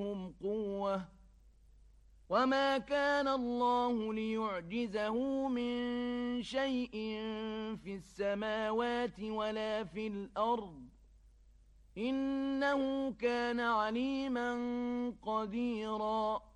هم قوة وما كان الله ليعجزه من شيء في السماوات ولا في الأرض إنه كان عليما قديرا